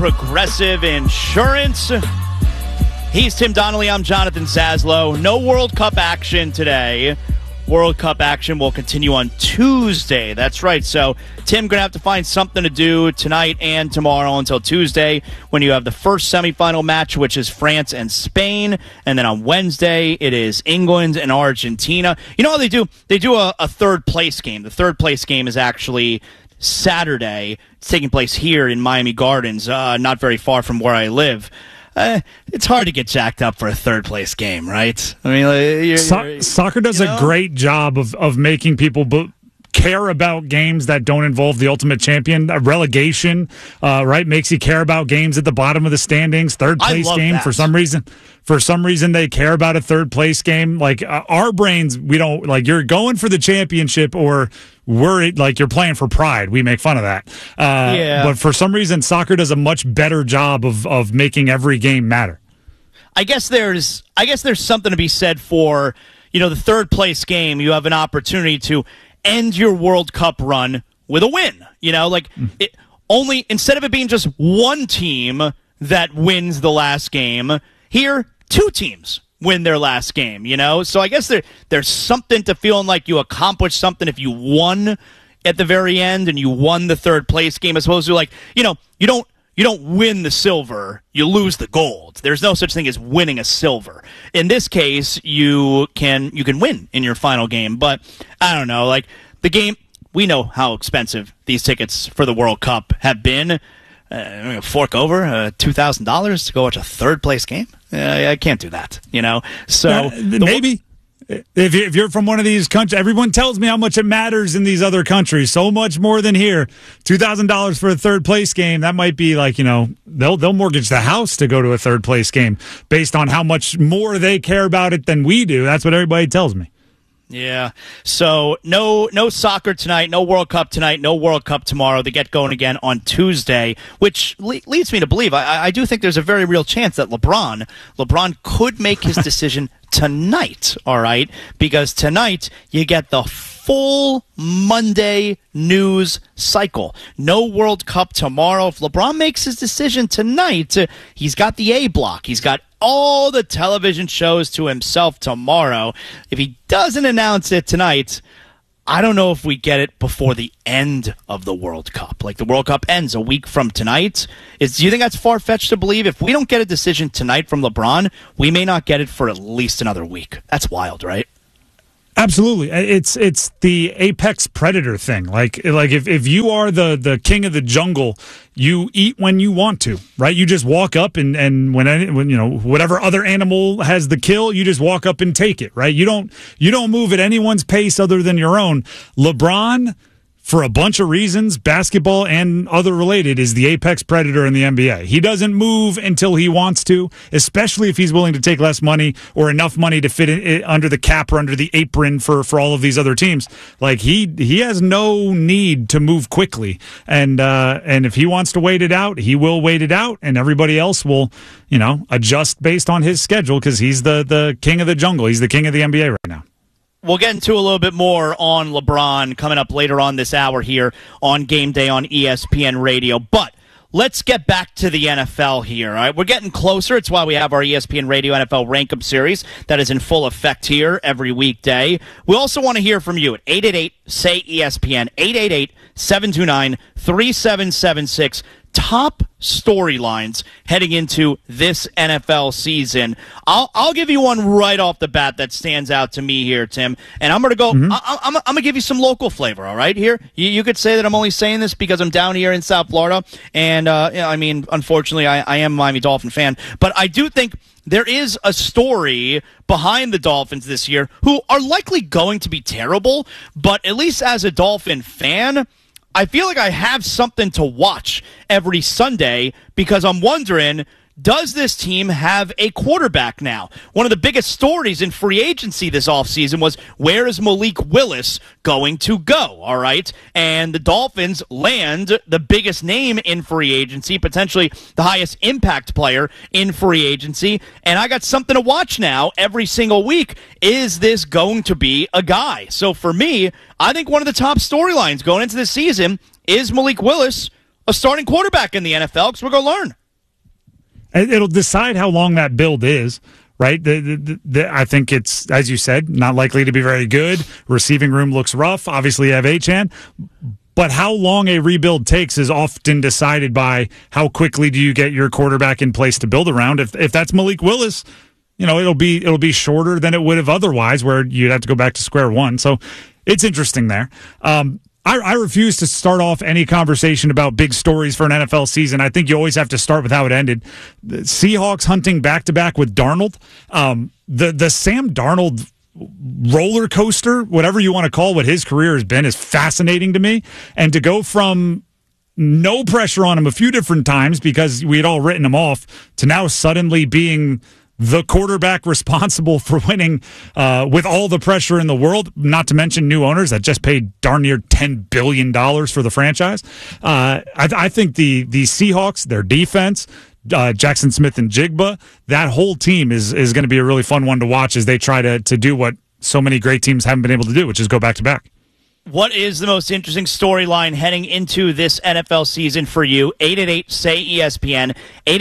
Progressive Insurance. He's Tim Donnelly. I'm Jonathan Zaslow. No World Cup action today. World Cup action will continue on Tuesday. That's right. So Tim going to have to find something to do tonight and tomorrow until Tuesday when you have the first semifinal match, which is France and Spain. And then on Wednesday, it is England and Argentina. You know how they do? They do a third place game. The third place game is actually Saturday. It's taking place here in Miami Gardens, not very far from where I live. It's hard to get jacked up for a third place game, right? I mean, soccer does a great job of making people care about games that don't involve the ultimate champion. A relegation, right, makes you care about games at the bottom of the standings. Third place game that. For some reason, they care about a third place game. Like our brains, we don't like. You're going for the championship, or you're playing for pride. We make fun of that. But for some reason, soccer does a much better job of making every game matter. I guess there's something to be said for, the third place game. You have an opportunity to end your World Cup run with a win. Instead of it being just one team that wins the last game, here two teams win their last game, So I guess there's something to feeling like you accomplished something if you won at the very end and you won the third place game, as opposed to you don't win the silver, you lose the gold. There's no such thing as winning a silver. In this case, you can win in your final game, but I don't know, the game, we know how expensive these tickets for the World Cup have been. Fork over $2,000 to go watch a third place game? I can't do that, So maybe if you're from one of these countries, everyone tells me how much it matters in these other countries, so much more than here. $2,000 for a third place game, that might be they'll mortgage the house to go to a third place game based on how much more they care about it than we do. That's what everybody tells me. Yeah, so no soccer tonight, no World Cup tonight, no World Cup tomorrow. They get going again on Tuesday, which leads me to believe I do think there's a very real chance that LeBron could make his decision tonight, all right? Because tonight you get the full Monday news cycle. No World Cup tomorrow. If LeBron makes his decision tonight, he's got the A block. He's got all the television shows to himself tomorrow. If he doesn't announce it tonight, I don't know if we get it before the end of the World Cup. The World Cup ends a week from tonight. Do you think that's far-fetched to believe? If we don't get a decision tonight from LeBron, we may not get it for at least another week. That's wild, right? Absolutely. It's the apex predator thing. If you are the king of the jungle, you eat when you want to, right? You just walk up and when whatever other animal has the kill, you just walk up and take it, right? You don't move at anyone's pace other than your own. LeBron, for a bunch of reasons, basketball and other related, is the apex predator in the NBA. He doesn't move until he wants to, especially if he's willing to take less money or enough money to fit it under the cap or under the apron for all of these other teams. He has no need to move quickly, and if he wants to wait it out, he will wait it out, and everybody else will adjust based on his schedule because he's the king of the jungle. He's the king of the NBA right now. We'll get into a little bit more on LeBron coming up later on this hour here on Game Day on ESPN Radio. But let's get back to the NFL here. All right, we're getting closer. It's why we have our ESPN Radio NFL Rank-Up series that is in full effect here every weekday. We also want to hear from you at 888-SAY-ESPN, 888-729-3776. Top storylines heading into this NFL season. I'll give you one right off the bat that stands out to me here, Tim. And I'm going to go. I'm going to give you some local flavor. All right, here you could say that I'm only saying this because I'm down here in South Florida, and unfortunately, I am a Miami Dolphin fan, but I do think there is a story behind the Dolphins this year who are likely going to be terrible, but at least as a Dolphin fan, I feel like I have something to watch every Sunday because I'm wondering, does this team have a quarterback now? One of the biggest stories in free agency this offseason was, where is Malik Willis going to go? All right. And the Dolphins land the biggest name in free agency, potentially the highest impact player in free agency. And I got something to watch now every single week. Is this going to be a guy? So for me, I think one of the top storylines going into this season is Malik Willis. a starting quarterback in the NFL because we're going to learn. It'll decide how long that build is, right? I think it's, as you said, not likely to be very good. Receiving room looks rough. Obviously, you have Achane. But how long a rebuild takes is often decided by how quickly do you get your quarterback in place to build around. If that's Malik Willis, it'll be shorter than it would have otherwise, where you'd have to go back to square one. So it's interesting there. I refuse to start off any conversation about big stories for an NFL season. I think you always have to start with how it ended. The Seahawks hunting back-to-back with Darnold. The Sam Darnold roller coaster, whatever you want to call what his career has been, is fascinating to me. And to go from no pressure on him a few different times because we had all written him off to now suddenly being the quarterback responsible for winning with all the pressure in the world, not to mention new owners that just paid darn near $10 billion for the franchise. I think the Seahawks, their defense, Jackson Smith and Jigba, that whole team is going to be a really fun one to watch as they try to do what so many great teams haven't been able to do, which is go back-to-back. What is the most interesting storyline heading into this NFL season for you? 888-SAY-ESPN,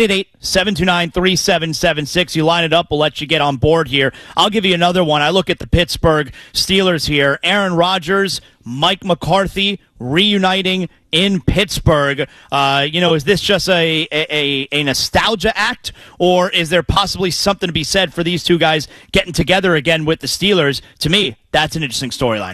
888-729-3776. You line it up, we'll let you get on board here. I'll give you another one. I look at the Pittsburgh Steelers here. Aaron Rodgers, Mike McCarthy reuniting in Pittsburgh. Is this just a nostalgia act, or is there possibly something to be said for these two guys getting together again with the Steelers? To me, that's an interesting storyline.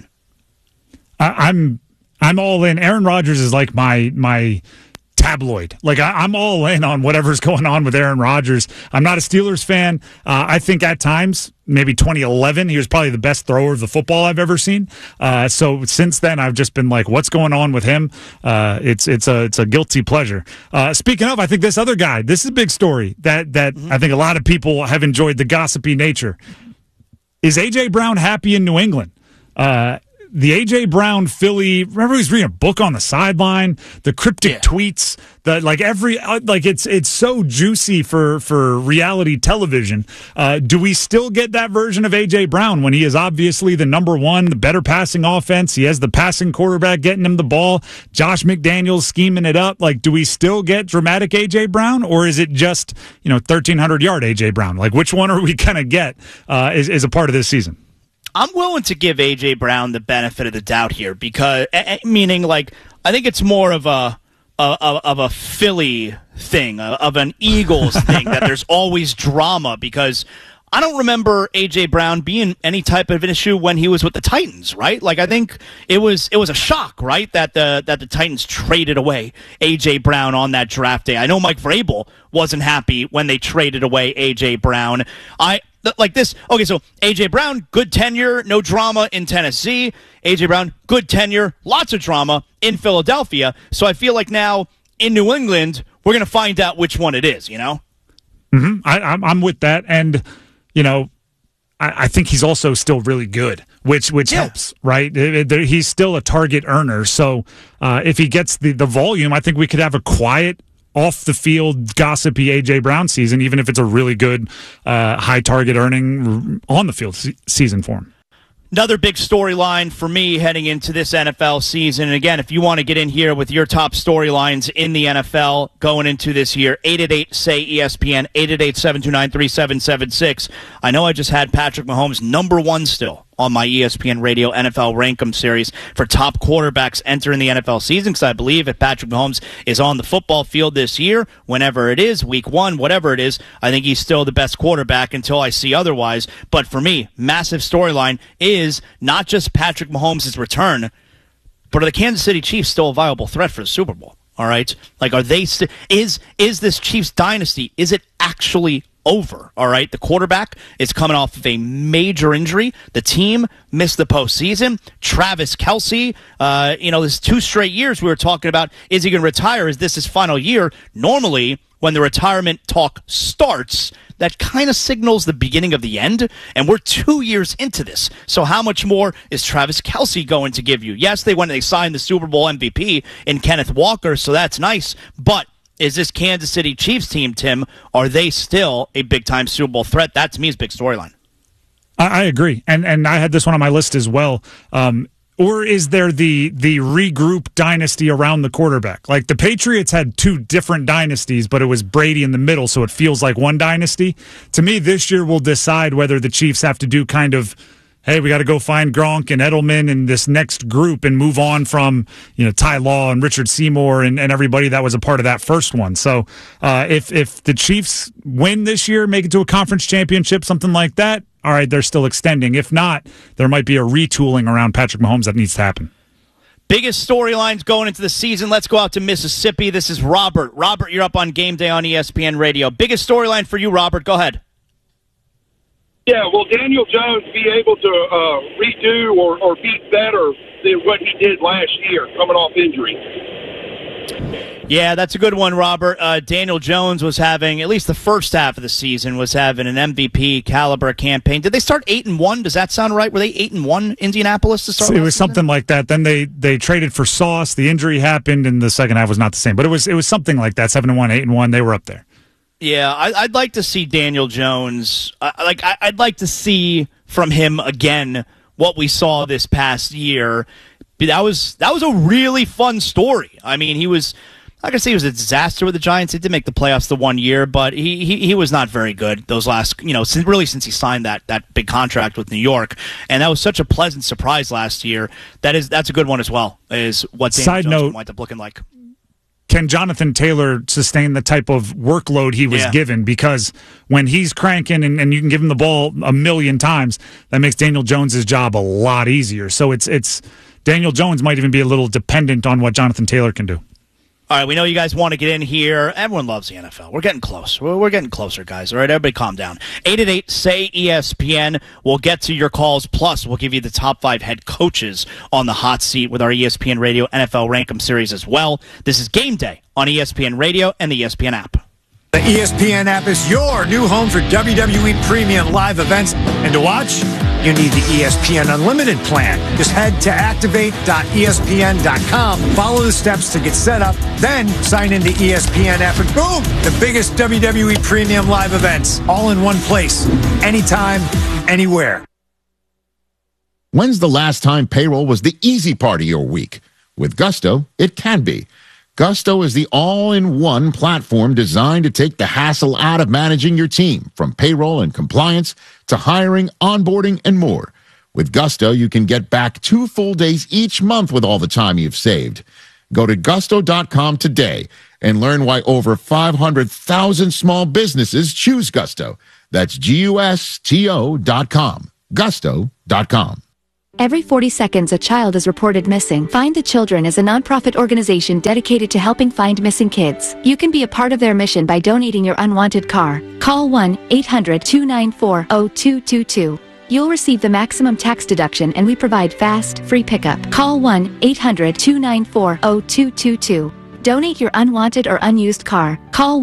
I'm all in. Aaron Rodgers is like my tabloid. Like I'm all in on whatever's going on with Aaron Rodgers. I'm not a Steelers fan. I think at times, maybe 2011, he was probably the best thrower of the football I've ever seen. So since then, I've just been like, what's going on with him? It's a guilty pleasure. Speaking of, I think this other guy, this is a big story that I think a lot of people have enjoyed the gossipy nature. Is A.J. Brown happy in New England? The A.J. Brown Philly, remember he was reading a book on the sideline, the cryptic tweets, it's so juicy for reality television. Do we still get that version of A.J. Brown when he is obviously the number one, the better passing offense? He has the passing quarterback getting him the ball. Josh McDaniels scheming it up. Like, do we still get dramatic A.J. Brown, or is it just, 1,300-yard A.J. Brown? Like, which one are we going to get is a part of this season? I'm willing to give A.J. Brown the benefit of the doubt here because, meaning, like, I think it's more of a Philly thing, of an Eagles thing, that there's always drama because I don't remember A.J. Brown being any type of an issue when he was with the Titans, right? Like, I think it was a shock, right, that the Titans traded away A.J. Brown on that draft day. I know Mike Vrabel wasn't happy when they traded away A.J. Brown. Like this, okay, so A.J. Brown, good tenure, no drama in Tennessee. A.J. Brown, good tenure, lots of drama in Philadelphia. So I feel like now in New England, we're going to find out which one it is, Mm-hmm. I'm with that. And, I think he's also still really good, which helps, right? He's still a target earner. So if he gets the volume, I think we could have a quiet, off-the-field, gossipy A.J. Brown season, even if it's a really good high target earning on-the-field season for him. Another big storyline for me heading into this NFL season. And again, if you want to get in here with your top storylines in the NFL going into this year, 888-SAY-ESPN, 888-729-3776. I know I just had Patrick Mahomes number one still on my ESPN Radio NFL Rankem series for top quarterbacks entering the NFL season, because I believe if Patrick Mahomes is on the football field this year, whenever it is, week one, whatever it is, I think he's still the best quarterback until I see otherwise. But for me, massive storyline is not just Patrick Mahomes' return, but are the Kansas City Chiefs still a viable threat for the Super Bowl? All right? Like, are they is this Chiefs dynasty, is it actually over? All right, the quarterback is coming off of a major injury. The team missed the postseason. Travis Kelce, there's 2 straight years we were talking about, is he going to retire? Is this his final year? Normally, when the retirement talk starts, that kind of signals the beginning of the end, and we're 2 years into this. So how much more is Travis Kelce going to give you? Yes, they signed the Super Bowl MVP in Kenneth Walker, so that's nice, but is this Kansas City Chiefs team, Tim, are they still a big-time Super Bowl threat? That, to me, is a big storyline. I agree. And I had this one on my list as well. or is there the regroup dynasty around the quarterback? Like the Patriots had two different dynasties, but it was Brady in the middle, so it feels like one dynasty. To me, this year will decide whether the Chiefs have to do kind of, hey, we got to go find Gronk and Edelman and this next group and move on from, Ty Law and Richard Seymour and everybody that was a part of that first one. So if the Chiefs win this year, make it to a conference championship, something like that, all right, they're still extending. If not, there might be a retooling around Patrick Mahomes that needs to happen. Biggest storylines going into the season. Let's go out to Mississippi. This is Robert. Robert, you're up on Game Day on ESPN Radio. Biggest storyline for you, Robert. Go ahead. Yeah, will Daniel Jones be able to redo or be better than what he did last year coming off injury? Yeah, that's a good one, Robert. Daniel Jones was having, at least the first half of the season, was having an MVP caliber campaign. Did they start 8-1? Does that sound right? Were they 8-1, Indianapolis, to start? It was something like that. Then they traded for Sauce. The injury happened, and the second half was not the same. But it was something like that. 7-1, 8-1. They were up there. Yeah, I'd like to see Daniel Jones. I'd like to see from him again what we saw this past year. That was a really fun story. I mean, he was. I can say he was a disaster with the Giants. He did make the playoffs the 1 year, but he was not very good those last, since he signed that big contract with New York. And that was such a pleasant surprise last year. That's a good one as well, is what Daniel Jones might up looking like. Can Jonathan Taylor sustain the type of workload he was given? Because when he's cranking and you can give him the ball a million times, that makes Daniel Jones' job a lot easier. So it's Daniel Jones might even be a little dependent on what Jonathan Taylor can do. All right, we know you guys want to get in here. Everyone loves the NFL. We're getting close. We're getting closer, guys. All right, everybody calm down. 888-SAY-ESPN. We'll get to your calls. Plus, we'll give you the top 5 head coaches on the hot seat with our ESPN Radio NFL Rank'em series as well. This is Game Day on ESPN Radio and the ESPN app. The ESPN app is your new home for WWE premium live events. And to watch, you need the ESPN Unlimited plan. Just head to activate.espn.com, follow the steps to get set up, then sign into ESPN app, and boom, the biggest WWE premium live events, all in one place, anytime, anywhere. When's the last time payroll was the easy part of your week? With Gusto, it can be. Gusto is the all-in-one platform designed to take the hassle out of managing your team, from payroll and compliance to hiring, onboarding, and more. With Gusto, you can get back 2 full days each month with all the time you've saved. Go to gusto.com today and learn why over 500,000 small businesses choose Gusto. That's GUSTO.com. Gusto.com. Every 40 seconds, a child is reported missing. Find the Children is a nonprofit organization dedicated to helping find missing kids. You can be a part of their mission by donating your unwanted car. Call 1-800-294-0222. You'll receive the maximum tax deduction, and we provide fast, free pickup. Call 1-800-294-0222. Donate your unwanted or unused car. Call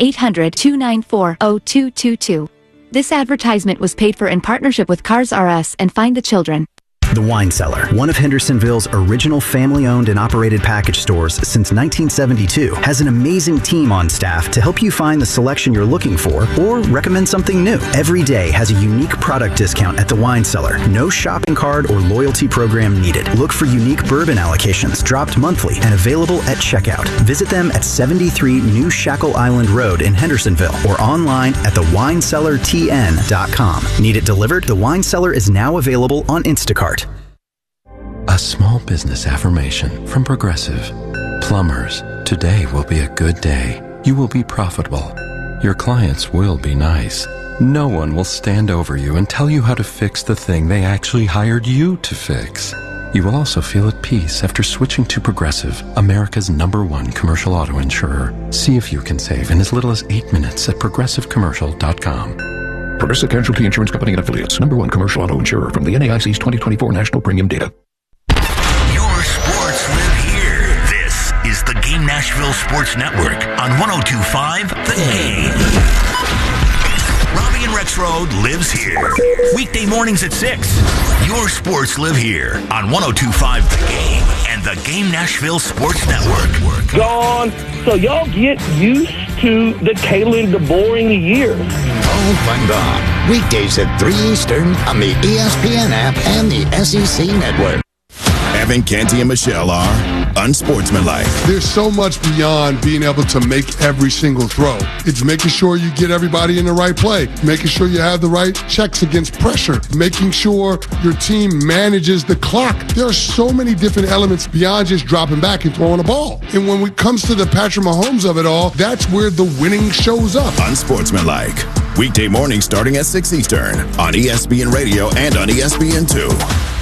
1-800-294-0222. This advertisement was paid for in partnership with Cars R Us and Find the Children. The Wine Cellar, one of Hendersonville's original family-owned and operated package stores since 1972, has an amazing team on staff to help you find the selection you're looking for or recommend something new. Every day has a unique product discount at The Wine Cellar. No shopping card or loyalty program needed. Look for unique bourbon allocations dropped monthly and available at checkout. Visit them at 73 New Shackle Island Road in Hendersonville or online at thewinecellartn.com. Need it delivered? The Wine Cellar is now available on Instacart. A small business affirmation from Progressive. Plumbers, today will be a good day. You will be profitable. Your clients will be nice. No one will stand over you and tell you how to fix the thing they actually hired you to fix. You will also feel at peace after switching to Progressive, America's #1 commercial auto insurer. See if you can save in as little as 8 minutes at progressivecommercial.com. Progressive Casualty Insurance Company and Affiliates, #1 commercial auto insurer from the NAIC's 2024 National Premium Data. Your sports live here. This is the Game Nashville Sports Network on 102.5 The Game. Robbie and Rexroad lives here. Weekday mornings at 6. Your sports live here on 102.5 The Game and the Game Nashville Sports Network. Gone. So y'all get used to the Kalen DeBoer years. Oh, my God. Weekdays at 3 Eastern on the ESPN app and the SEC Network. Kevin, Canty, and Michelle are unsportsmanlike. There's so much beyond being able to make every single throw. It's making sure you get everybody in the right play, making sure you have the right checks against pressure, making sure your team manages the clock. There are so many different elements beyond just dropping back and throwing a ball. And when it comes to the Patrick Mahomes of it all, that's where the winning shows up. Unsportsmanlike. Weekday mornings starting at 6 Eastern on ESPN Radio and on ESPN2.